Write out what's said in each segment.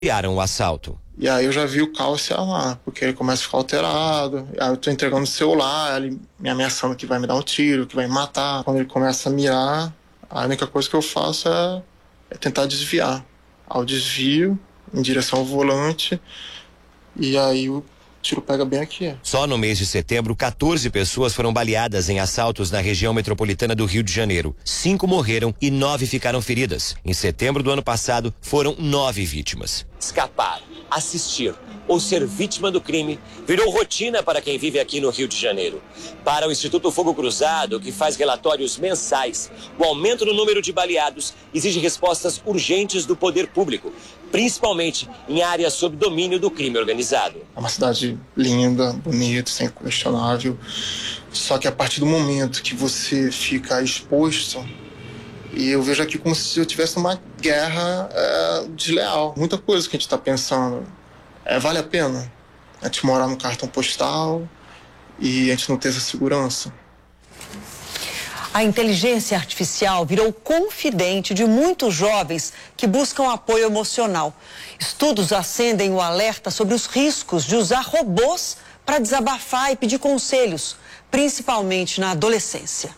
criaram o assalto. E aí eu já vi o caos se armar, porque ele começa a ficar alterado. Aí eu tô entregando o celular, ele me ameaçando que vai me dar um tiro, que vai me matar. Quando ele começa a mirar, a única coisa que eu faço é tentar desviar. Ao desvio, em direção ao volante, e aí o tiro pega bem aqui. Só no mês de setembro, 14 pessoas foram baleadas em assaltos na região metropolitana do Rio de Janeiro. 5 morreram e 9 ficaram feridas. Em setembro do ano passado, foram 9 vítimas. Escapar, assistir ou ser vítima do crime virou rotina para quem vive aqui no Rio de Janeiro. Para o Instituto Fogo Cruzado, que faz relatórios mensais, o aumento no número de baleados exige respostas urgentes do poder público, principalmente em áreas sob domínio do crime organizado. É uma cidade linda, bonita, sem questionável. Só que a partir do momento que você fica exposto, e eu vejo aqui como se eu tivesse uma guerra desleal. Muita coisa que a gente está pensando. Vale a pena a gente morar no cartão postal e a gente não ter essa segurança? A inteligência artificial virou confidente de muitos jovens que buscam apoio emocional. Estudos acendem o alerta sobre os riscos de usar robôs para desabafar e pedir conselhos, principalmente na adolescência.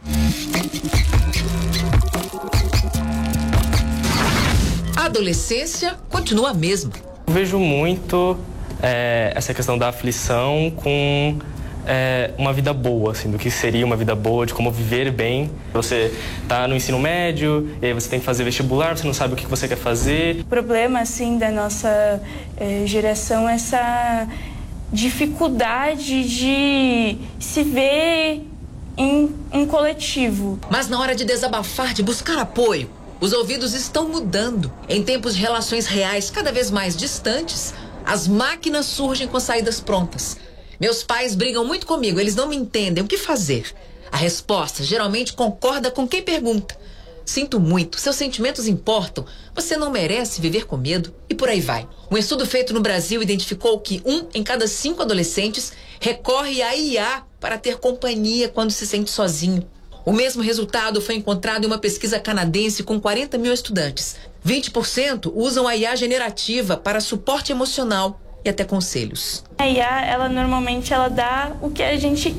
A adolescência continua a mesma. Eu vejo muito essa questão da aflição com uma vida boa, assim, do que seria uma vida boa, de como viver bem. Você tá no ensino médio, e aí você tem que fazer vestibular, você não sabe o que você quer fazer. O problema, assim, da nossa geração é essa dificuldade de se ver em um coletivo. Mas na hora de desabafar, de buscar apoio, os ouvidos estão mudando. Em tempos de relações reais cada vez mais distantes, as máquinas surgem com saídas prontas. Meus pais brigam muito comigo, eles não me entendem. O que fazer? A resposta geralmente concorda com quem pergunta. Sinto muito, seus sentimentos importam. Você não merece viver com medo. E por aí vai. Um estudo feito no Brasil identificou que 1 em cada 5 adolescentes recorre à IA para ter companhia quando se sente sozinho. O mesmo resultado foi encontrado em uma pesquisa canadense com 40 mil estudantes. 20% usam a IA generativa para suporte emocional e até conselhos. A IA, ela normalmente dá o que a gente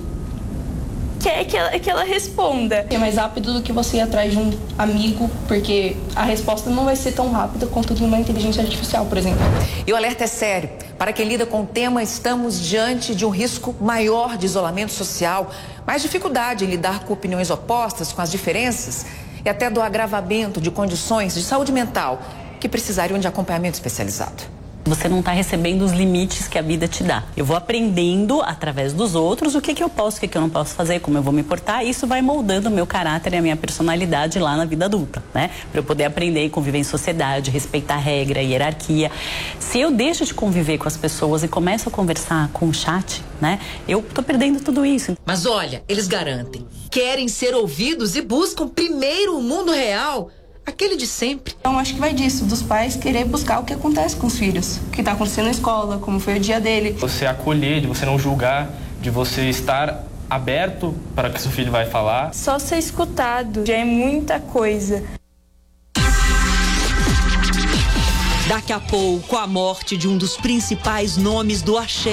quer que ela responda. É mais rápido do que você ir atrás de um amigo, porque a resposta não vai ser tão rápida quanto de uma inteligência artificial, por exemplo. E o alerta é sério. Para quem lida com o tema, estamos diante de um risco maior de isolamento social, mais dificuldade em lidar com opiniões opostas, com as diferenças e até do agravamento de condições de saúde mental que precisariam de acompanhamento especializado. Você não está recebendo os limites que a vida te dá. Eu vou aprendendo através dos outros o que eu posso, o que eu não posso fazer, como eu vou me portar. E isso vai moldando o meu caráter e a minha personalidade lá na vida adulta, né? Para eu poder aprender e conviver em sociedade, respeitar regra, hierarquia. Se eu deixo de conviver com as pessoas e começo a conversar com o chat, né? Eu tô perdendo tudo isso. Mas olha, eles garantem, querem ser ouvidos e buscam primeiro o mundo real. Aquele de sempre. Então, acho que vai disso, dos pais querer buscar o que acontece com os filhos. O que está acontecendo na escola, como foi o dia dele. Você acolher, de você não julgar, de você estar aberto para o que seu filho vai falar. Só ser escutado já é muita coisa. Daqui a pouco, a morte de um dos principais nomes do axé.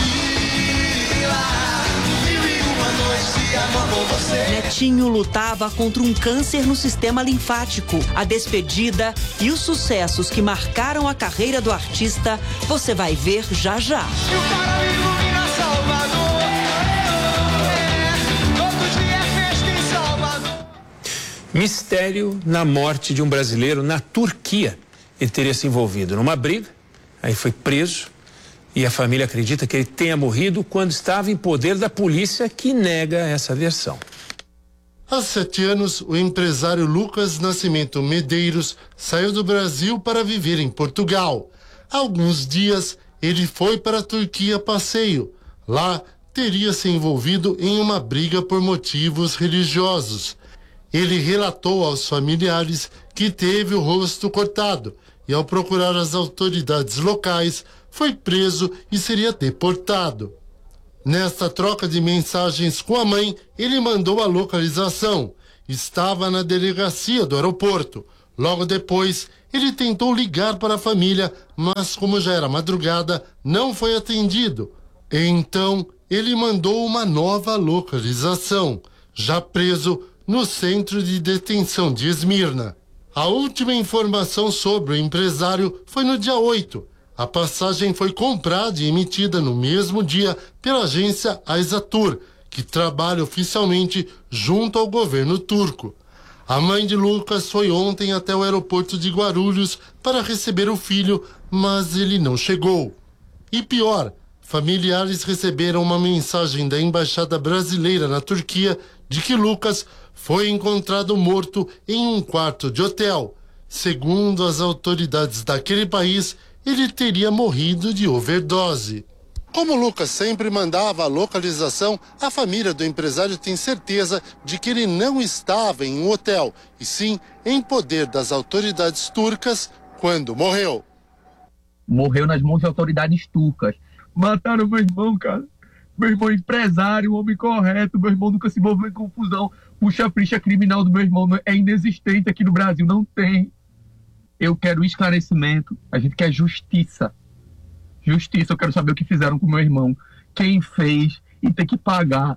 Netinho lutava contra um câncer no sistema linfático. A despedida e os sucessos que marcaram a carreira do artista, você vai ver já já. E o cara ilumina Salvador. Todo dia é festa em Salvador. Mistério na morte de um brasileiro na Turquia. Ele teria se envolvido numa briga, aí foi preso. E a família acredita que ele tenha morrido quando estava em poder da polícia, que nega essa versão. Há 7 anos, o empresário Lucas Nascimento Medeiros saiu do Brasil para viver em Portugal. Há alguns dias, ele foi para a Turquia a passeio. Lá, teria se envolvido em uma briga por motivos religiosos. Ele relatou aos familiares que teve o rosto cortado e, ao procurar as autoridades locais, foi preso e seria deportado. Nesta troca de mensagens com a mãe, ele mandou a localização. Estava na delegacia do aeroporto. Logo depois, ele tentou ligar para a família, mas como já era madrugada, não foi atendido. Então, ele mandou uma nova localização, já preso no centro de detenção de Esmirna. A última informação sobre o empresário foi no dia 8. A passagem foi comprada e emitida no mesmo dia pela agência Aysatur, que trabalha oficialmente junto ao governo turco. A mãe de Lucas foi ontem até o aeroporto de Guarulhos para receber o filho, mas ele não chegou. E pior, familiares receberam uma mensagem da Embaixada Brasileira na Turquia de que Lucas foi encontrado morto em um quarto de hotel. Segundo as autoridades daquele país, ele teria morrido de overdose. Como Lucas sempre mandava a localização, a família do empresário tem certeza de que ele não estava em um hotel, e sim em poder das autoridades turcas quando morreu. Morreu nas mãos de autoridades turcas. Mataram meu irmão, cara. Meu irmão é empresário, um homem correto. Meu irmão nunca se envolveu em confusão. Puxa, a ficha criminal do meu irmão é inexistente aqui no Brasil, não tem. Eu quero esclarecimento, a gente quer justiça. Justiça, eu quero saber o que fizeram com meu irmão. Quem fez e tem que pagar.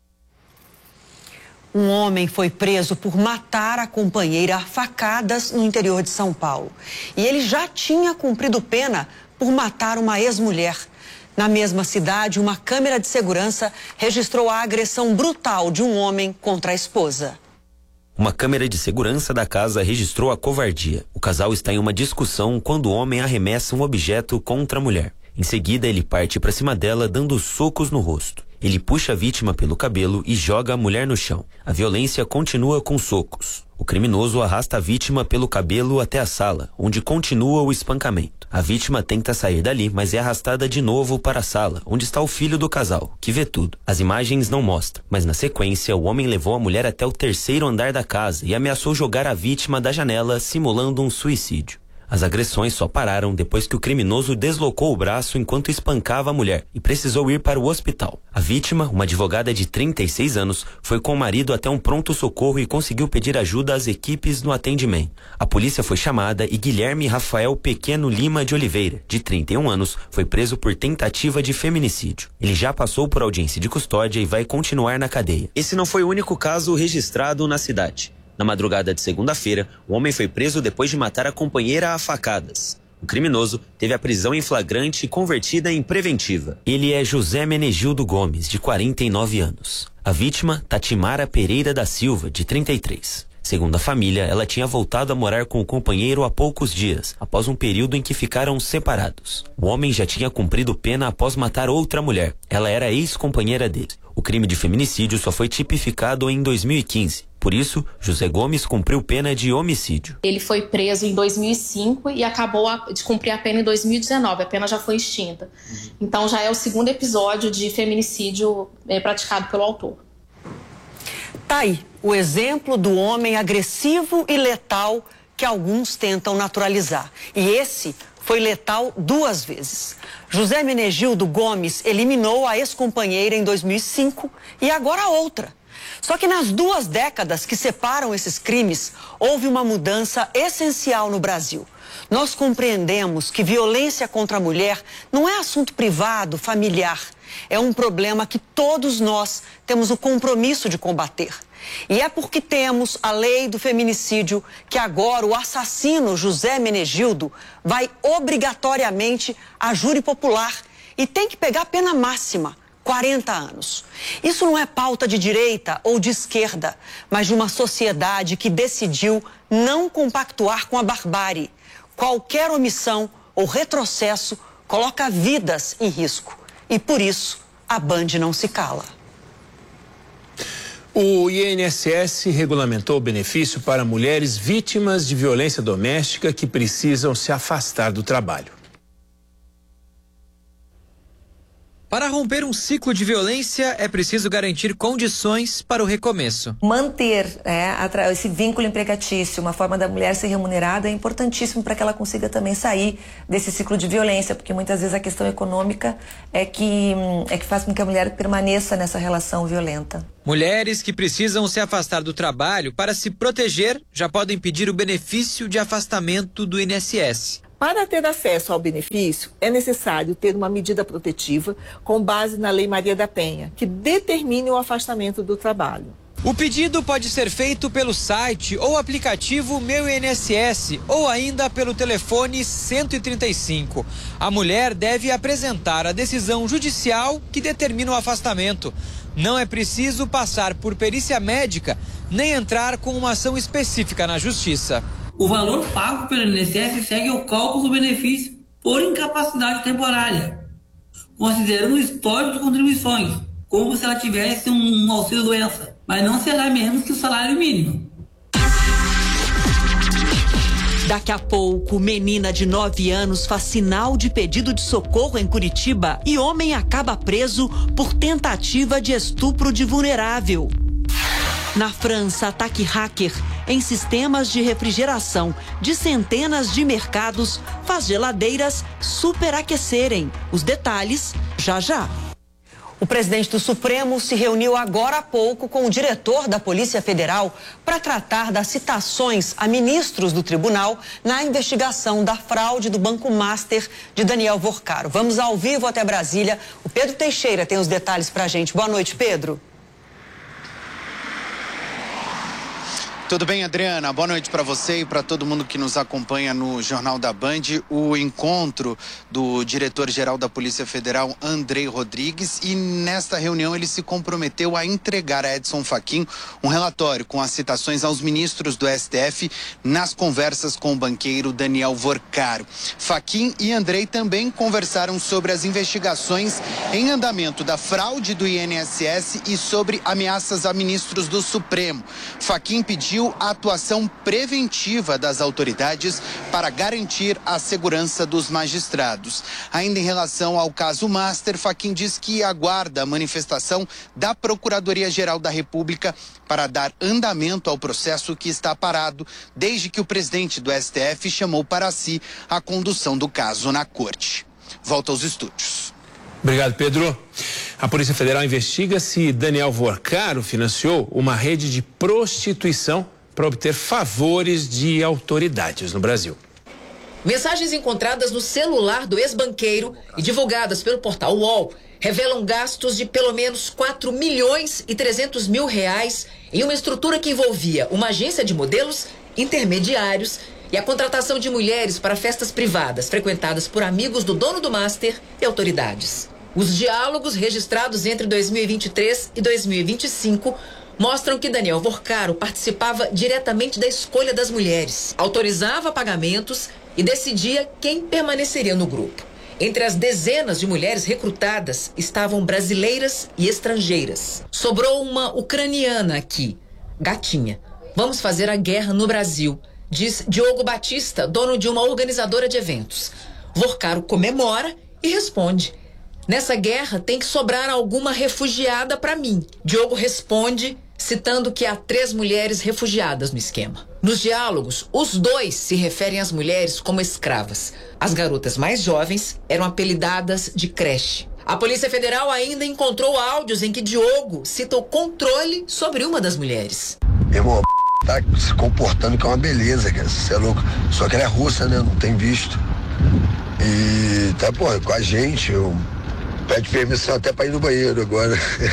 Um homem foi preso por matar a companheira a facadas no interior de São Paulo. E ele já tinha cumprido pena por matar uma ex-mulher. Na mesma cidade, uma câmera de segurança registrou a agressão brutal de um homem contra a esposa. Uma câmera de segurança da casa registrou a covardia. O casal está em uma discussão quando o homem arremessa um objeto contra a mulher. Em seguida, ele parte para cima dela, dando socos no rosto. Ele puxa a vítima pelo cabelo e joga a mulher no chão. A violência continua com socos. O criminoso arrasta a vítima pelo cabelo até a sala, onde continua o espancamento. A vítima tenta sair dali, mas é arrastada de novo para a sala, onde está o filho do casal, que vê tudo. As imagens não mostram, mas na sequência, o homem levou a mulher até o 3º andar da casa e ameaçou jogar a vítima da janela, simulando um suicídio. As agressões só pararam depois que o criminoso deslocou o braço enquanto espancava a mulher e precisou ir para o hospital. A vítima, uma advogada de 36 anos, foi com o marido até um pronto-socorro e conseguiu pedir ajuda às equipes no atendimento. A polícia foi chamada e Guilherme Rafael Pequeno Lima de Oliveira, de 31 anos, foi preso por tentativa de feminicídio. Ele já passou por audiência de custódia e vai continuar na cadeia. Esse não foi o único caso registrado na cidade. Na madrugada de segunda-feira, o homem foi preso depois de matar a companheira a facadas. O criminoso teve a prisão em flagrante convertida em preventiva. Ele é José Menegildo Gomes, de 49 anos. A vítima, Tatimara Pereira da Silva, de 33. Segundo a família, ela tinha voltado a morar com o companheiro há poucos dias, após um período em que ficaram separados. O homem já tinha cumprido pena após matar outra mulher. Ela era ex-companheira dele. O crime de feminicídio só foi tipificado em 2015. Por isso, José Gomes cumpriu pena de homicídio. Ele foi preso em 2005 e acabou de cumprir a pena em 2019. A pena já foi extinta. Então já é o 2º episódio de feminicídio praticado pelo autor. Tá aí o exemplo do homem agressivo e letal que alguns tentam naturalizar. E esse foi letal 2 vezes. José Menegildo Gomes eliminou a ex-companheira em 2005 e agora outra. Só que nas 2 décadas que separam esses crimes, houve uma mudança essencial no Brasil. Nós compreendemos que violência contra a mulher não é assunto privado, familiar. É um problema que todos nós temos o compromisso de combater. E é porque temos a lei do feminicídio que agora o assassino José Menegildo vai obrigatoriamente a júri popular e tem que pegar a pena máxima. 40 anos. Isso não é pauta de direita ou de esquerda, mas de uma sociedade que decidiu não compactuar com a barbárie. Qualquer omissão ou retrocesso coloca vidas em risco. E por isso, a Band não se cala. O INSS regulamentou o benefício para mulheres vítimas de violência doméstica que precisam se afastar do trabalho. Para romper um ciclo de violência, é preciso garantir condições para o recomeço. Manter esse vínculo empregatício, uma forma da mulher ser remunerada, é importantíssimo para que ela consiga também sair desse ciclo de violência, porque muitas vezes a questão econômica é que faz com que a mulher permaneça nessa relação violenta. Mulheres que precisam se afastar do trabalho para se proteger já podem pedir o benefício de afastamento do INSS. Para ter acesso ao benefício, é necessário ter uma medida protetiva com base na Lei Maria da Penha, que determine o afastamento do trabalho. O pedido pode ser feito pelo site ou aplicativo Meu INSS ou ainda pelo telefone 135. A mulher deve apresentar a decisão judicial que determina o afastamento. Não é preciso passar por perícia médica nem entrar com uma ação específica na justiça. O valor pago pelo INSS segue o cálculo do benefício por incapacidade temporária, considerando o histórico de contribuições, como se ela tivesse um auxílio-doença, mas não será menos que o salário mínimo. Daqui a pouco, menina de 9 anos faz sinal de pedido de socorro em Curitiba e homem acaba preso por tentativa de estupro de vulnerável. Na França, ataque hacker em sistemas de refrigeração de centenas de mercados faz geladeiras superaquecerem. Os detalhes já já. O presidente do Supremo se reuniu agora há pouco com o diretor da Polícia Federal para tratar das citações a ministros do tribunal na investigação da fraude do Banco Master de Daniel Vorcaro. Vamos ao vivo até Brasília. O Pedro Teixeira tem os detalhes para a gente. Boa noite, Pedro. Tudo bem, Adriana? Boa noite para você e para todo mundo que nos acompanha no Jornal da Band. O encontro do diretor-geral da Polícia Federal, Andrei Rodrigues, e nesta reunião ele se comprometeu a entregar a Edson Fachin um relatório com as citações aos ministros do STF nas conversas com o banqueiro Daniel Vorcaro. Fachin e Andrei também conversaram sobre as investigações em andamento da fraude do INSS e sobre ameaças a ministros do Supremo. Fachin pediu a atuação preventiva das autoridades para garantir a segurança dos magistrados. Ainda em relação ao caso Master, Fachin diz que aguarda a manifestação da Procuradoria-Geral da República para dar andamento ao processo que está parado desde que o presidente do STF chamou para si a condução do caso na corte. Volta aos estúdios. Obrigado, Pedro. A Polícia Federal investiga se Daniel Vorcaro financiou uma rede de prostituição para obter favores de autoridades no Brasil. Mensagens encontradas no celular do ex-banqueiro e divulgadas pelo portal UOL revelam gastos de pelo menos R$ 4.300.000 em uma estrutura que envolvia uma agência de modelos, intermediários e a contratação de mulheres para festas privadas frequentadas por amigos do dono do Master e autoridades. Os diálogos registrados entre 2023 e 2025 mostram que Daniel Vorcaro participava diretamente da escolha das mulheres, autorizava pagamentos e decidia quem permaneceria no grupo. Entre as dezenas de mulheres recrutadas estavam brasileiras e estrangeiras. Sobrou uma ucraniana aqui, gatinha. Vamos fazer a guerra no Brasil, diz Diogo Batista, dono de uma organizadora de eventos. Vorcaro comemora e responde: nessa guerra tem que sobrar alguma refugiada para mim. Diogo responde citando que há 3 mulheres refugiadas no esquema. Nos diálogos, os dois se referem às mulheres como escravas. As garotas mais jovens eram apelidadas de creche. A Polícia Federal ainda encontrou áudios em que Diogo cita o controle sobre uma das mulheres. Irmão, tá se comportando que é uma beleza, cara. Você é louco. Só que ela é russa, né? Não tem visto. E tá, pô, com a gente, eu pede permissão até pra ir no banheiro agora.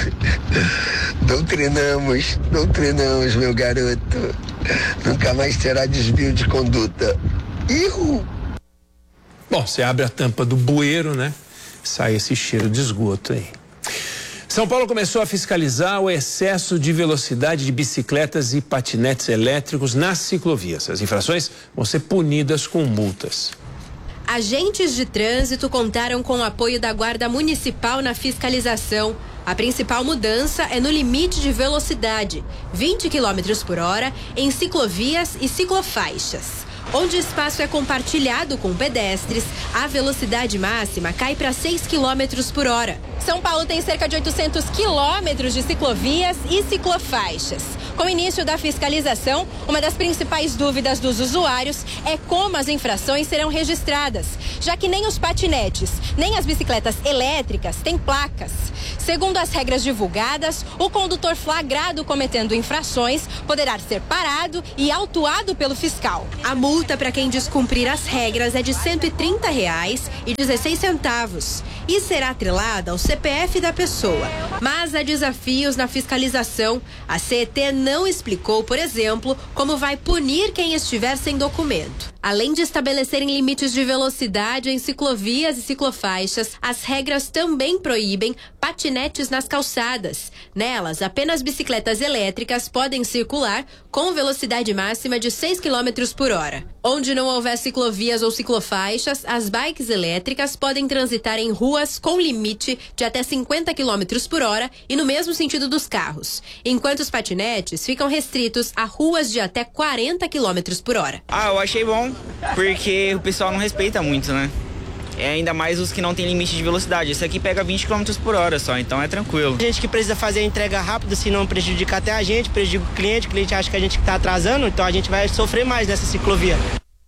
Não treinamos, meu garoto. Nunca mais terá desvio de conduta. Ihu! Bom, você abre a tampa do bueiro, né? Sai esse cheiro de esgoto aí. São Paulo começou a fiscalizar o excesso de velocidade de bicicletas e patinetes elétricos nas ciclovias. As infrações vão ser punidas com multas. Agentes de trânsito contaram com o apoio da Guarda Municipal na fiscalização. A principal mudança é no limite de velocidade, 20 km por hora, em ciclovias e ciclofaixas. Onde o espaço é compartilhado com pedestres, a velocidade máxima cai para 6 km por hora. São Paulo tem cerca de 800 quilômetros de ciclovias e ciclofaixas. Com o início da fiscalização, uma das principais dúvidas dos usuários é como as infrações serão registradas, já que nem os patinetes, nem as bicicletas elétricas têm placas. Segundo as regras divulgadas, o condutor flagrado cometendo infrações poderá ser parado e autuado pelo fiscal. A multa para quem descumprir as regras é de R$ 130,16 e será atrelada ao CPF da pessoa. Mas há desafios na fiscalização. A CET não explicou, por exemplo, como vai punir quem estiver sem documento. Além de estabelecerem limites de velocidade em ciclovias e ciclofaixas, as regras também proíbem patinetes nas calçadas. Nelas, apenas bicicletas elétricas podem circular com velocidade máxima de 6 km por hora. Onde não houver ciclovias ou ciclofaixas, as bikes elétricas podem transitar em ruas com limite de até 50 km por hora e no mesmo sentido dos carros, enquanto os patinetes ficam restritos a ruas de até 40 km por hora. Eu achei bom, porque o pessoal não respeita muito, né? Ainda mais os que não tem limite de velocidade. Esse aqui pega 20 km por hora só, então é tranquilo. A gente que precisa fazer a entrega rápida, se não prejudicar até a gente, prejudica o cliente acha que a gente está atrasando, então a gente vai sofrer mais nessa ciclovia.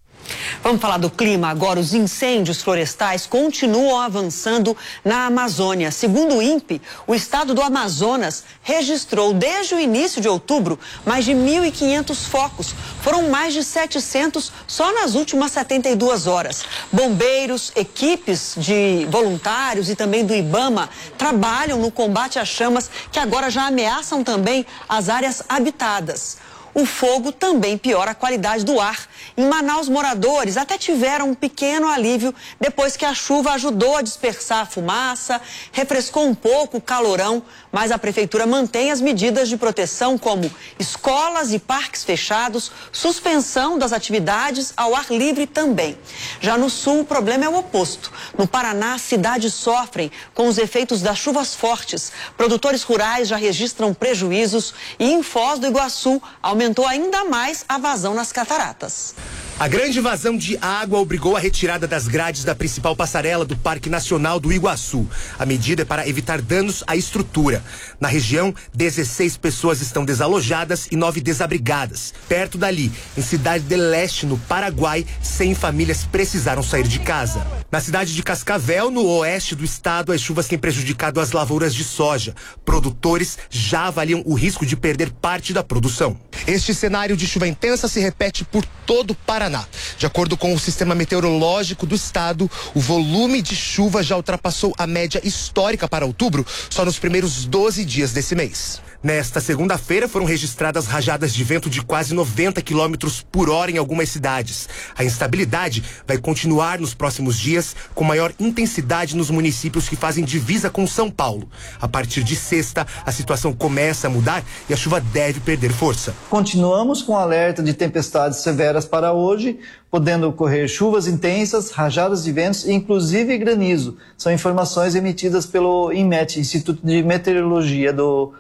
Vamos falar do clima agora. Os incêndios florestais continuam avançando na Amazônia. Segundo o INPE, o estado do Amazonas registrou desde o início de outubro mais de 1.500 focos. Foram mais de 700 só nas últimas 72 horas. Bombeiros, equipes de voluntários e também do IBAMA trabalham no combate às chamas que agora já ameaçam também as áreas habitadas. O fogo também piora a qualidade do ar. Em Manaus, moradores até tiveram um pequeno alívio depois que a chuva ajudou a dispersar a fumaça, refrescou um pouco o calorão, mas a prefeitura mantém as medidas de proteção como escolas e parques fechados, suspensão das atividades ao ar livre também. Já no sul, o problema é o oposto. No Paraná, as cidades sofrem com os efeitos das chuvas fortes. Produtores rurais já registram prejuízos e em Foz do Iguaçu aumentou ainda mais a vazão nas cataratas. A grande vazão de água obrigou a retirada das grades da principal passarela do Parque Nacional do Iguaçu. A medida é para evitar danos à estrutura. Na região, 16 pessoas estão desalojadas e 9 desabrigadas. Perto dali, em Cidade del Leste, no Paraguai, 100 famílias precisaram sair de casa. Na cidade de Cascavel, no oeste do estado, as chuvas têm prejudicado as lavouras de soja. Produtores já avaliam o risco de perder parte da produção. Este cenário de chuva intensa se repete por todo o Paraná. De acordo com o Sistema Meteorológico do Estado, o volume de chuva já ultrapassou a média histórica para outubro só nos primeiros 12 dias desse mês. Nesta segunda-feira foram registradas rajadas de vento de quase 90 km por hora em algumas cidades. A instabilidade vai continuar nos próximos dias, com maior intensidade nos municípios que fazem divisa com São Paulo. A partir de sexta, a situação começa a mudar e a chuva deve perder força. Continuamos com alerta de tempestades severas para hoje, podendo ocorrer chuvas intensas, rajadas de ventos e inclusive granizo. São informações emitidas pelo INMET, Instituto de Meteorologia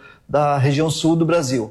da região sul do Brasil.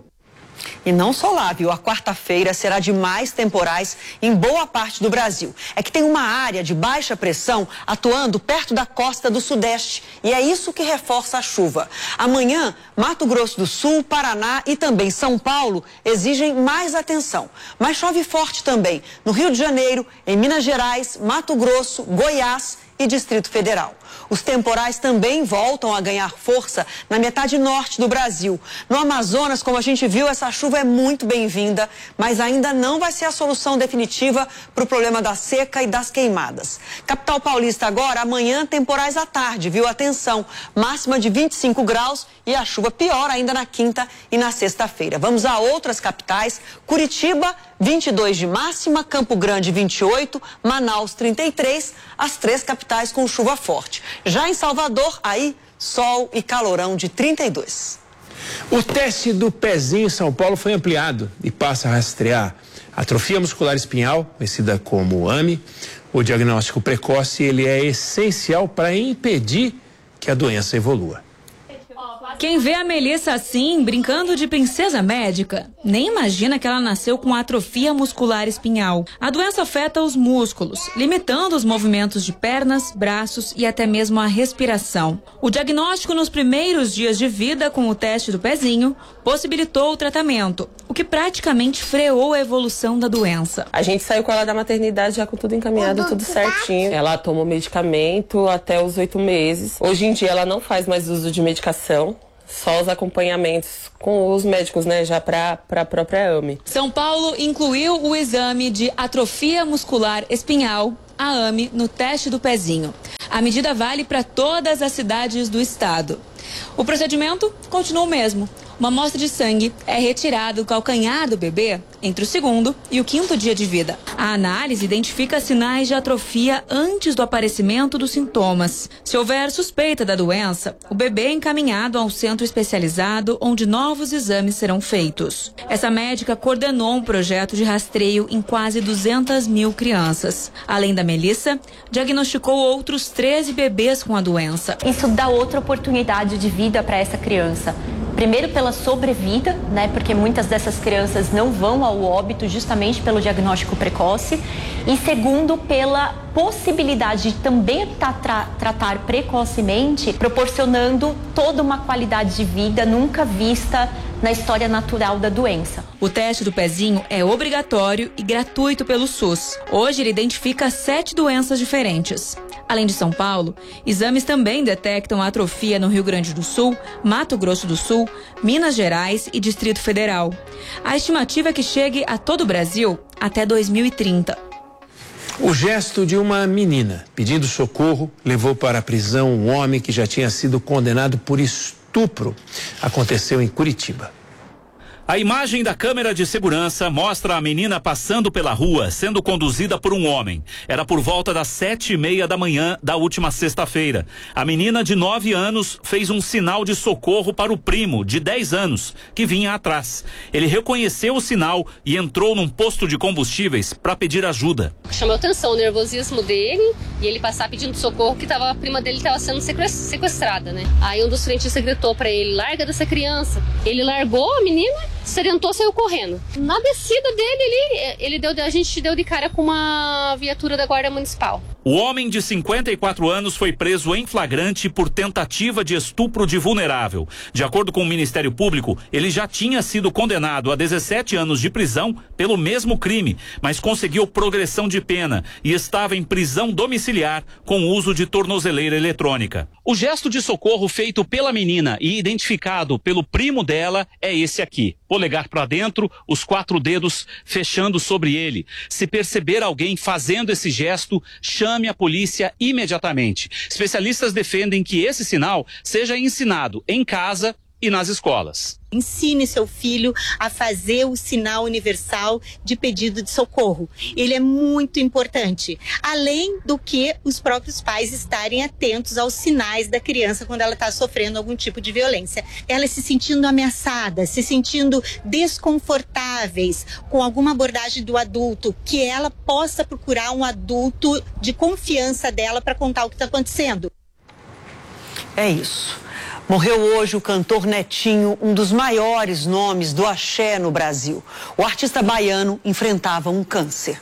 E não só lá, viu? A quarta-feira será de mais temporais em boa parte do Brasil. É que tem uma área de baixa pressão atuando perto da costa do Sudeste e é isso que reforça a chuva. Amanhã, Mato Grosso do Sul, Paraná e também São Paulo exigem mais atenção. Mas chove forte também no Rio de Janeiro, em Minas Gerais, Mato Grosso, Goiás e Distrito Federal. Os temporais também voltam a ganhar força na metade norte do Brasil. No Amazonas, como a gente viu, essa chuva é muito bem-vinda, mas ainda não vai ser a solução definitiva para o problema da seca e das queimadas. Capital Paulista agora, amanhã temporais à tarde, viu? Atenção, máxima de 25 graus e a chuva pior ainda na quinta e na sexta-feira. Vamos a outras capitais. Curitiba, 22 de máxima, Campo Grande 28, Manaus 33, as três capitais com chuva forte. Já em Salvador, aí, sol e calorão de 32. O teste do pezinho em São Paulo foi ampliado e passa a rastrear atrofia muscular espinhal, conhecida como AME. O diagnóstico precoce ele é essencial para impedir que a doença evolua. Quem vê a Melissa assim, brincando de princesa médica, nem imagina que ela nasceu com atrofia muscular espinhal. A doença afeta os músculos, limitando os movimentos de pernas, braços e até mesmo a respiração. O diagnóstico nos primeiros dias de vida com o teste do pezinho possibilitou o tratamento, o que praticamente freou a evolução da doença. A gente saiu com ela da maternidade já com tudo encaminhado, tudo certinho. Ela tomou medicamento até os 8 meses. Hoje em dia ela não faz mais uso de medicação. Só os acompanhamentos com os médicos, né, já para a própria AME. São Paulo incluiu o exame de atrofia muscular espinhal, a AME, no teste do pezinho. A medida vale para todas as cidades do estado. O procedimento continua o mesmo. Uma amostra de sangue é retirada do calcanhar do bebê entre o 2º e o 5º dia de vida. A análise identifica sinais de atrofia antes do aparecimento dos sintomas. Se houver suspeita da doença, o bebê é encaminhado a um centro especializado onde novos exames serão feitos. Essa médica coordenou um projeto de rastreio em quase 200 mil crianças. Além da Melissa, diagnosticou outros 13 bebês com a doença. Isso dá outra oportunidade de vida para essa criança. Primeiro pela sobrevida, né, porque muitas dessas crianças não vão ao óbito justamente pelo diagnóstico precoce. E segundo, pela possibilidade de também tratar precocemente, proporcionando toda uma qualidade de vida nunca vista na história natural da doença. O teste do pezinho é obrigatório e gratuito pelo SUS. Hoje ele identifica 7 doenças diferentes. Além de São Paulo, exames também detectam atrofia no Rio Grande do Sul, Mato Grosso do Sul, Minas Gerais e Distrito Federal. A estimativa é que chegue a todo o Brasil até 2030. O gesto de uma menina pedindo socorro levou para a prisão um homem que já tinha sido condenado por estupro. Aconteceu em Curitiba. A imagem da câmera de segurança mostra a menina passando pela rua, sendo conduzida por um homem. Era por volta das 7:30 da manhã da última sexta-feira. A menina de 9 anos fez um sinal de socorro para o primo, de 10 anos, que vinha atrás. Ele reconheceu o sinal e entrou num posto de combustíveis para pedir ajuda. Chamou atenção o nervosismo dele e ele passar pedindo socorro que a prima dele estava sendo sequestrada, né? Aí um dos frentistas gritou para ele: larga dessa criança. Ele largou a menina, se orientou, saiu correndo. Na descida dele, a gente deu de cara com uma viatura da Guarda Municipal. O homem de 54 anos foi preso em flagrante por tentativa de estupro de vulnerável. De acordo com o Ministério Público, ele já tinha sido condenado a 17 anos de prisão pelo mesmo crime, mas conseguiu progressão de pena e estava em prisão domiciliar com uso de tornozeleira eletrônica. O gesto de socorro feito pela menina e identificado pelo primo dela é esse aqui. Polegar para dentro, os 4 dedos fechando sobre ele. Se perceber alguém fazendo esse gesto, chame a polícia imediatamente. Especialistas defendem que esse sinal seja ensinado em casa e nas escolas. Ensine seu filho a fazer o sinal universal de pedido de socorro. Ele é muito importante. Além do que os próprios pais estarem atentos aos sinais da criança quando ela está sofrendo algum tipo de violência. Elas se sentindo ameaçadas, se sentindo desconfortáveis com alguma abordagem do adulto, que ela possa procurar um adulto de confiança dela para contar o que está acontecendo. É isso. Morreu hoje o cantor Netinho, um dos maiores nomes do axé no Brasil. O artista baiano enfrentava um câncer.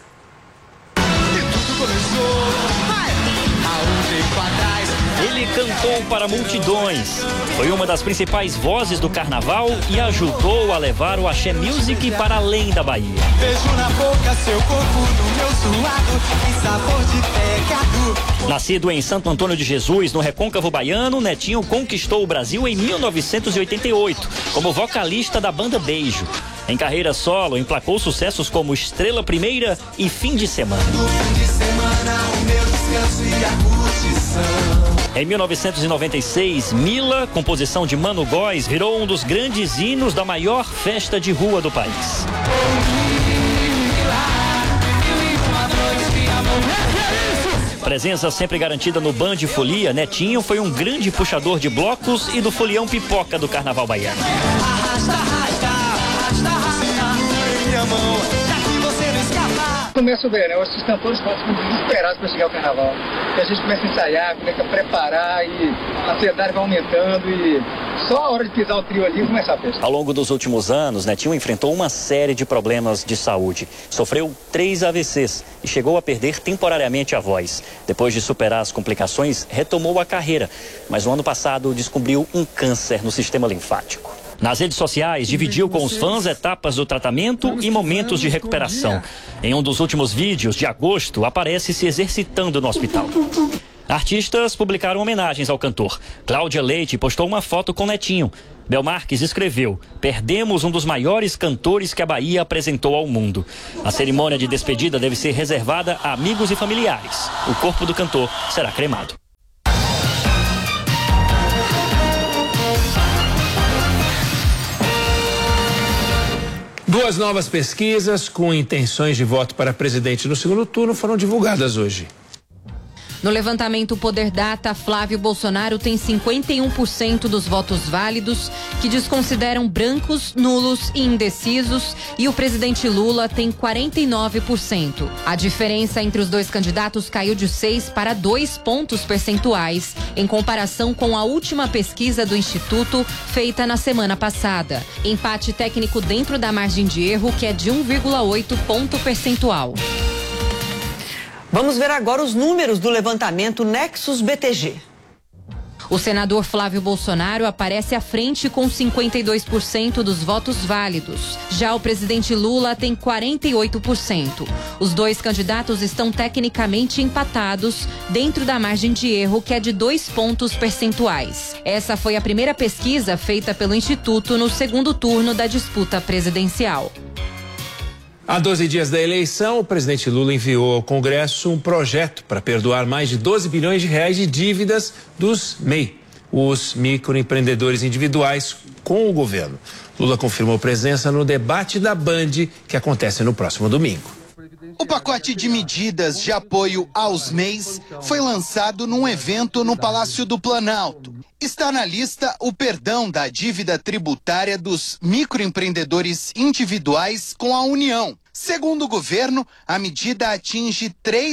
Ele cantou para multidões, foi uma das principais vozes do carnaval e ajudou a levar o axé music para além da Bahia. Beijo na boca, seu corpo no meu suado, tem sabor de pecado. Nascido em Santo Antônio de Jesus, no Recôncavo Baiano, Netinho conquistou o Brasil em 1988, como vocalista da banda Beijo. Em carreira solo, emplacou sucessos como Estrela Primeira e Fim de Semana. No fim de semana, o meu descanso e a curtição. Em 1996, Mila, composição de Mano Góes, virou um dos grandes hinos da maior festa de rua do país. Presença sempre garantida no Band e Folia, Netinho foi um grande puxador de blocos e do folião pipoca do carnaval baiano. Arrasta, arrasta, arrasta, arrasta. Segura em minha mão, pra que você não escapa. Começa o verão, esses cantores ficam desesperados para chegar ao carnaval. E a gente começa a ensaiar, começa a preparar e a ansiedade vai aumentando e só a hora de pisar o trio ali começa a festa. Ao longo dos últimos anos, Netinho enfrentou uma série de problemas de saúde. Sofreu 3 AVCs e chegou a perder temporariamente a voz. Depois de superar as complicações, retomou a carreira, mas no ano passado descobriu um câncer no sistema linfático. Nas redes sociais, dividiu com os fãs etapas do tratamento e momentos de recuperação. Em um dos últimos vídeos, de agosto, aparece se exercitando no hospital. Artistas publicaram homenagens ao cantor. Cláudia Leite postou uma foto com Netinho. Bel Marques escreveu: perdemos um dos maiores cantores que a Bahia apresentou ao mundo. A cerimônia de despedida deve ser reservada a amigos e familiares. O corpo do cantor será cremado. Duas novas pesquisas com intenções de voto para presidente no segundo turno foram divulgadas hoje. No levantamento Poder Data, Flávio Bolsonaro tem 51% dos votos válidos, que desconsideram brancos, nulos e indecisos, e o presidente Lula tem 49%. A diferença entre os dois candidatos caiu de 6 para 2 pontos percentuais, em comparação com a última pesquisa do Instituto, feita na semana passada. Empate técnico dentro da margem de erro, que é de 1,8 ponto percentual. Vamos ver agora os números do levantamento Nexus BTG. O senador Flávio Bolsonaro aparece à frente com 52% dos votos válidos. Já o presidente Lula tem 48%. Os dois candidatos estão tecnicamente empatados dentro da margem de erro, que é de 2 pontos percentuais. Essa foi a primeira pesquisa feita pelo Instituto no segundo turno da disputa presidencial. Há 12 dias da eleição, o presidente Lula enviou ao Congresso um projeto para perdoar mais de 12 bilhões de reais de dívidas dos MEI, os microempreendedores individuais, com o governo. Lula confirmou presença no debate da Band, que acontece no próximo domingo. O pacote de medidas de apoio aos MEIs foi lançado num evento no Palácio do Planalto. Está na lista o perdão da dívida tributária dos microempreendedores individuais com a União. Segundo o governo, a medida atinge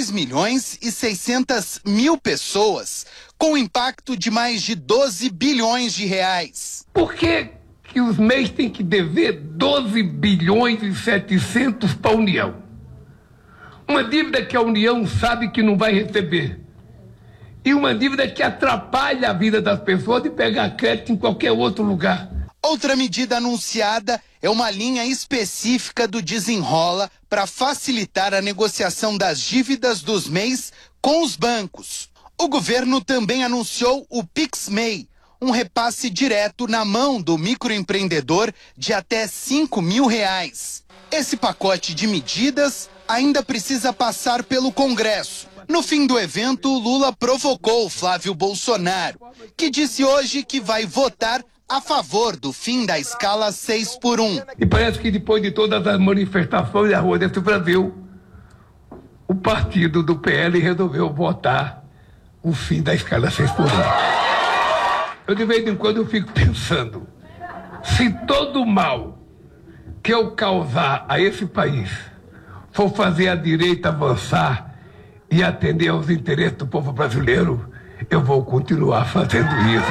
3.600.000 pessoas, com impacto de mais de 12 bilhões de reais. Por que os MEIs têm que dever 12 bilhões e 700 para a União? Uma dívida que a União sabe que não vai receber. E uma dívida que atrapalha a vida das pessoas de pegar crédito em qualquer outro lugar. Outra medida anunciada é uma linha específica do Desenrola para facilitar a negociação das dívidas dos MEIs com os bancos. O governo também anunciou o PixMEI, um repasse direto na mão do microempreendedor de até R$5.000. Esse pacote de medidas ainda precisa passar pelo Congresso. No fim do evento, Lula provocou Flávio Bolsonaro, que disse hoje que vai votar a favor do fim da escala 6x1. E parece que depois de todas as manifestações na rua desse Brasil, o partido do PL resolveu votar o fim da escala 6x1. Eu de vez em quando eu fico pensando, se todo o mal que eu causar a esse país for fazer a direita avançar e atender aos interesses do povo brasileiro, eu vou continuar fazendo isso.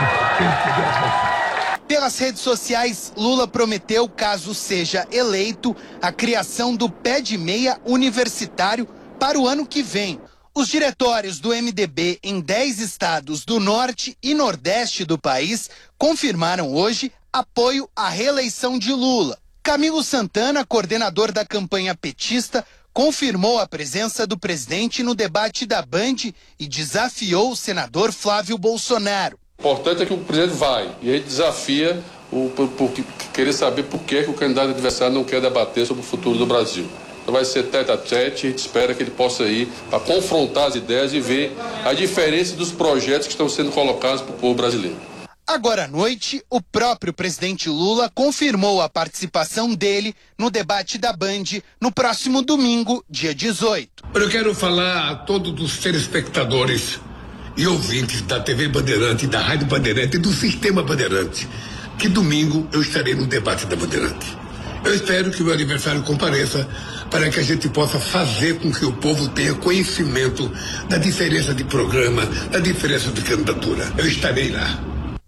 Pelas redes sociais, Lula prometeu, caso seja eleito, a criação do Pé de Meia universitário para o ano que vem. Os diretórios do MDB em 10 estados do norte e nordeste do país confirmaram hoje apoio à reeleição de Lula. Camilo Santana, coordenador da campanha petista, confirmou a presença do presidente no debate da Band e desafiou o senador Flávio Bolsonaro. O importante é que o presidente vai e aí desafia querer saber por que o candidato adversário não quer debater sobre o futuro do Brasil. Então vai ser tete a tete, a gente espera que ele possa ir para confrontar as ideias e ver a diferença dos projetos que estão sendo colocados para o povo brasileiro. Agora à noite, o próprio presidente Lula confirmou a participação dele no debate da Band no próximo domingo, dia 18. Eu quero falar a todos os telespectadores e ouvintes da TV Bandeirante, da Rádio Bandeirante e do Sistema Bandeirante, que domingo eu estarei no debate da Bandeirante. Eu espero que o meu aniversário compareça para que a gente possa fazer com que o povo tenha conhecimento da diferença de programa, da diferença de candidatura. Eu estarei lá.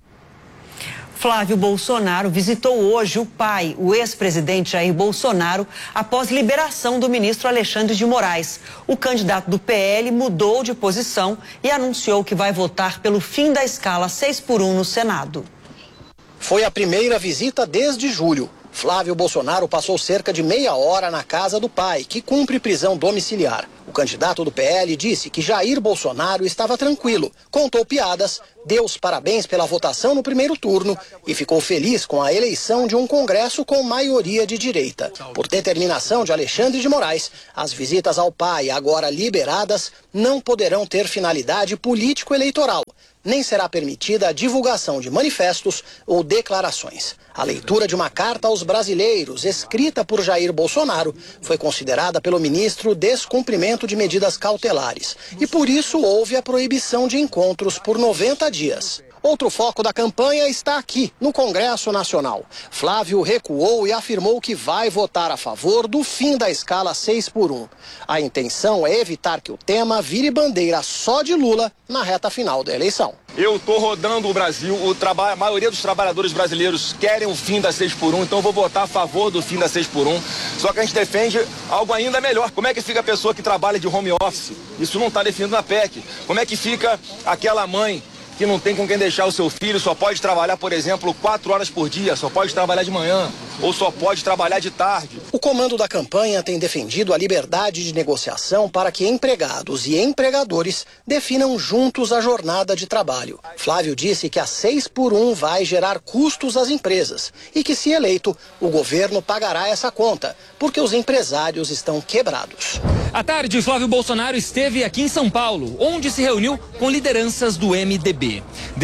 Flávio Bolsonaro visitou hoje o pai, o ex-presidente Jair Bolsonaro, após liberação do ministro Alexandre de Moraes. O candidato do PL mudou de posição e anunciou que vai votar pelo fim da escala 6x1 no Senado. Foi a primeira visita desde julho. Flávio Bolsonaro passou cerca de meia hora na casa do pai, que cumpre prisão domiciliar. O candidato do PL disse que Jair Bolsonaro estava tranquilo, contou piadas, deu os parabéns pela votação no primeiro turno e ficou feliz com a eleição de um Congresso com maioria de direita. Por determinação de Alexandre de Moraes, as visitas ao pai, agora liberadas, não poderão ter finalidade político-eleitoral. Nem será permitida a divulgação de manifestos ou declarações. A leitura de uma carta aos brasileiros, escrita por Jair Bolsonaro, foi considerada pelo ministro descumprimento de medidas cautelares. E por isso houve a proibição de encontros por 90 dias. Outro foco da campanha está aqui, no Congresso Nacional. Flávio recuou e afirmou que vai votar a favor do fim da escala 6x1. A intenção é evitar que o tema vire bandeira só de Lula na reta final da eleição. Eu estou rodando o Brasil, a maioria dos trabalhadores brasileiros querem o fim da 6x1, então eu vou votar a favor do fim da 6x1. Só que a gente defende algo ainda melhor. Como é que fica a pessoa que trabalha de home office? Isso não está definido na PEC. Como é que fica aquela mãe que não tem com quem deixar o seu filho, só pode trabalhar, por exemplo, 4 horas por dia, só pode trabalhar de manhã ou só pode trabalhar de tarde? O comando da campanha tem defendido a liberdade de negociação para que empregados e empregadores definam juntos a jornada de trabalho. Flávio disse que a 6x1 vai gerar custos às empresas e que, se eleito, o governo pagará essa conta, porque os empresários estão quebrados. À tarde, Flávio Bolsonaro esteve aqui em São Paulo, onde se reuniu com lideranças do MDB.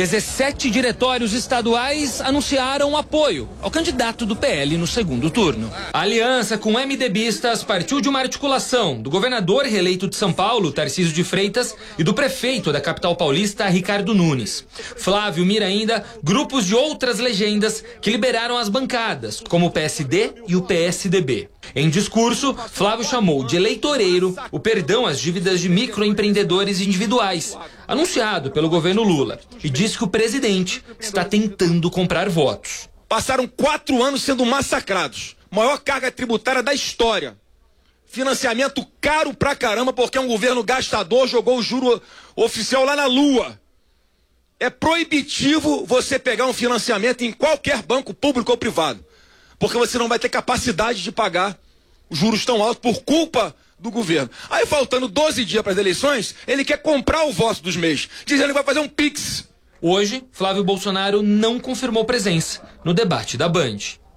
17 diretórios estaduais anunciaram apoio ao candidato do PL no segundo turno. A aliança com MDBistas partiu de uma articulação do governador reeleito de São Paulo, Tarcísio de Freitas, e do prefeito da capital paulista, Ricardo Nunes. Flávio mira ainda grupos de outras legendas que liberaram as bancadas, como o PSD e o PSDB. Em discurso, Flávio chamou de eleitoreiro o perdão às dívidas de microempreendedores individuais, anunciado pelo governo Lula, e disse que o presidente está tentando comprar votos. Passaram 4 anos sendo massacrados. Maior carga tributária da história. Financiamento caro pra caramba porque é um governo gastador, jogou o juro oficial lá na lua. É proibitivo você pegar um financiamento em qualquer banco público ou privado, porque você não vai ter capacidade de pagar os juros tão altos por culpa do governo. Aí, faltando 12 dias para as eleições, ele quer comprar o voto dos MEIs, dizendo que vai fazer um pix. Hoje, Flávio Bolsonaro não confirmou presença no debate da Band.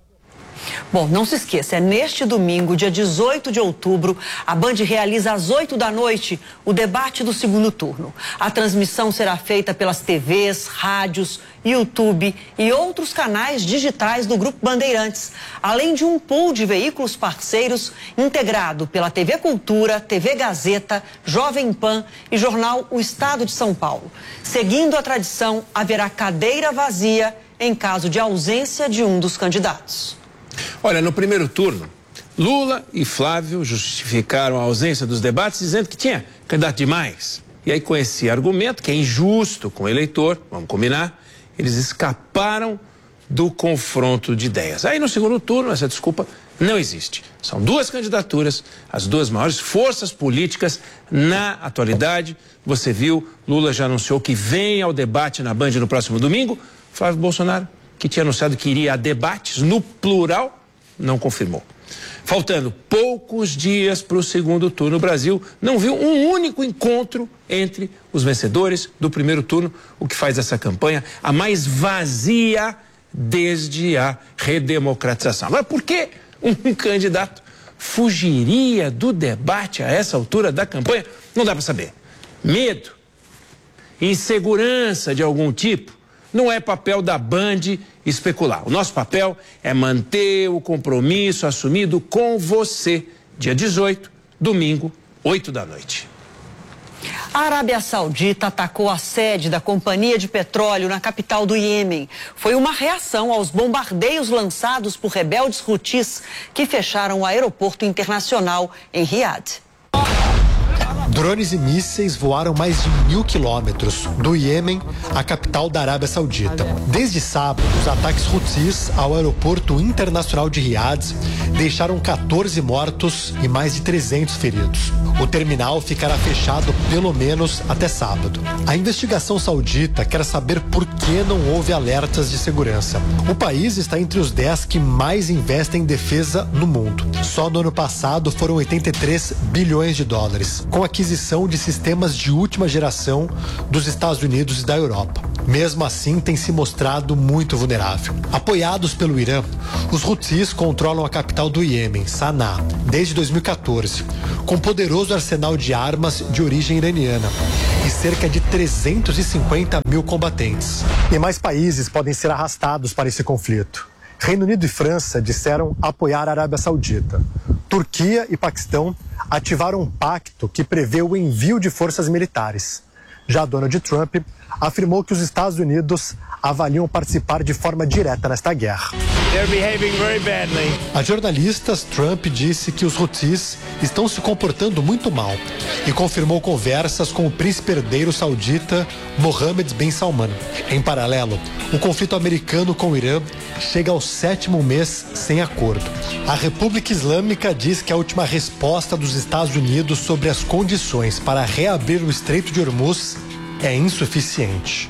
Bom, não se esqueça, é neste domingo, dia 18 de outubro, a Band realiza às 8 da noite o debate do segundo turno. A transmissão será feita pelas TVs, rádios, YouTube e outros canais digitais do Grupo Bandeirantes, além de um pool de veículos parceiros integrado pela TV Cultura, TV Gazeta, Jovem Pan e jornal O Estado de São Paulo. Seguindo a tradição, haverá cadeira vazia em caso de ausência de um dos candidatos. Olha, no primeiro turno, Lula e Flávio justificaram a ausência dos debates dizendo que tinha candidato demais. E aí, com esse argumento, que é injusto com o eleitor, vamos combinar, eles escaparam do confronto de ideias. Aí, no segundo turno, essa desculpa não existe. São 2 candidaturas, as 2 maiores forças políticas na atualidade. Você viu, Lula já anunciou que vem ao debate na Band no próximo domingo. Flávio Bolsonaro, que tinha anunciado que iria a debates no plural, não confirmou. Faltando poucos dias para o segundo turno, o Brasil não viu um único encontro entre os vencedores do primeiro turno, o que faz essa campanha a mais vazia desde a redemocratização. Agora, por que um candidato fugiria do debate a essa altura da campanha? Não dá para saber. Medo, insegurança de algum tipo, não é papel da Band especular. O nosso papel é manter o compromisso assumido com você, dia 18, domingo, 8 da noite. A Arábia Saudita atacou a sede da companhia de petróleo na capital do Iêmen. Foi uma reação aos bombardeios lançados por rebeldes Houthis que fecharam o aeroporto internacional em Riad. Drones e mísseis voaram mais de 1.000 quilômetros do Iêmen à capital da Arábia Saudita. Desde sábado, os ataques Houthis ao aeroporto internacional de Riad deixaram 14 mortos e mais de 300 feridos. O terminal ficará fechado pelo menos até sábado. A investigação saudita quer saber por que não houve alertas de segurança. O país está entre os 10 que mais investem em defesa no mundo. Só no ano passado foram 83 bilhões de dólares, com aquisição de sistemas de última geração dos Estados Unidos e da Europa. Mesmo assim, tem se mostrado muito vulnerável. Apoiados pelo Irã, os Houthis controlam a capital do Iêmen, Sanaa, desde 2014, com poderoso arsenal de armas de origem iraniana e cerca de 350 mil combatentes. E mais países podem ser arrastados para esse conflito. Reino Unido e França disseram apoiar a Arábia Saudita. Turquia e Paquistão ativaram um pacto que prevê o envio de forças militares. Já Donald Trump afirmou que os Estados Unidos avaliam participar de forma direta nesta guerra. A jornalistas, Trump disse que os Houthis estão se comportando muito mal e confirmou conversas com o príncipe herdeiro saudita Mohammed bin Salman. Em paralelo, o conflito americano com o Irã chega ao 7º mês sem acordo. A República Islâmica diz que a última resposta dos Estados Unidos sobre as condições para reabrir o Estreito de Hormuz é insuficiente.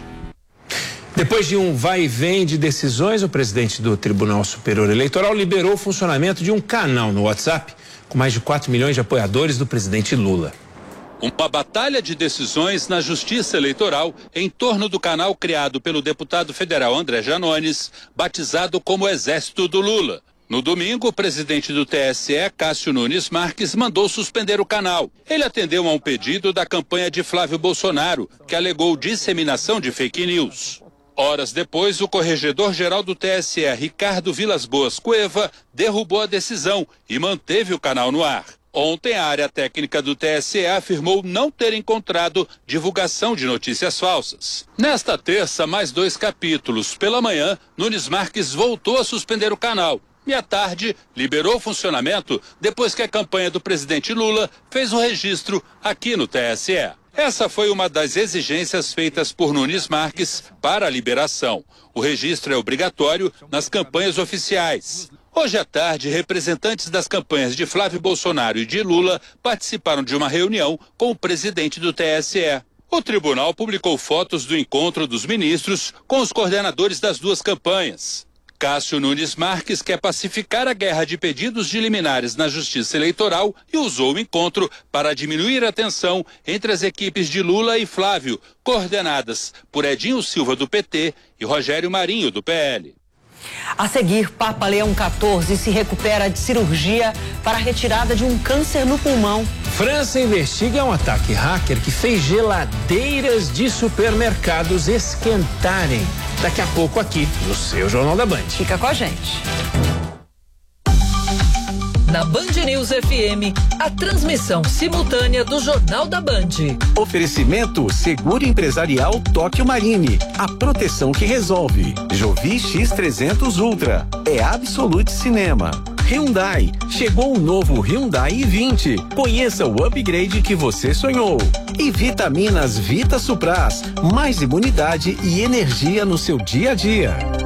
Depois de um vai e vem de decisões, o presidente do Tribunal Superior Eleitoral liberou o funcionamento de um canal no WhatsApp com mais de 4 milhões de apoiadores do presidente Lula. Uma batalha de decisões na Justiça Eleitoral em torno do canal criado pelo deputado federal André Janones, batizado como Exército do Lula. No domingo, o presidente do TSE, Cássio Nunes Marques, mandou suspender o canal. Ele atendeu a um pedido da campanha de Flávio Bolsonaro, que alegou disseminação de fake news. Horas depois, o corregedor-geral do TSE, Ricardo Vilas Boas Cueva, derrubou a decisão e manteve o canal no ar. Ontem, a área técnica do TSE afirmou não ter encontrado divulgação de notícias falsas. Nesta terça, mais 2 capítulos. Pela manhã, Nunes Marques voltou a suspender o canal. E à tarde, liberou o funcionamento depois que a campanha do presidente Lula fez o registro aqui no TSE. Essa foi uma das exigências feitas por Nunes Marques para a liberação. O registro é obrigatório nas campanhas oficiais. Hoje à tarde, representantes das campanhas de Flávio Bolsonaro e de Lula participaram de uma reunião com o presidente do TSE. O tribunal publicou fotos do encontro dos ministros com os coordenadores das duas campanhas. Cássio Nunes Marques quer pacificar a guerra de pedidos de liminares na Justiça Eleitoral e usou o encontro para diminuir a tensão entre as equipes de Lula e Flávio, coordenadas por Edinho Silva, do PT, e Rogério Marinho, do PL. A seguir, Papa Leão XIV se recupera de cirurgia para a retirada de um câncer no pulmão. França investiga um ataque hacker que fez geladeiras de supermercados esquentarem. Daqui a pouco aqui no seu Jornal da Band. Fica com a gente. Na Band News FM, a transmissão simultânea do Jornal da Band. Oferecimento Seguro Empresarial Tóquio Marine, a proteção que resolve. Jovi X300 Ultra, é Absolute Cinema. Hyundai, chegou o novo Hyundai i20. Conheça o upgrade que você sonhou. E Vitaminas Vita Supras, mais imunidade e energia no seu dia a dia.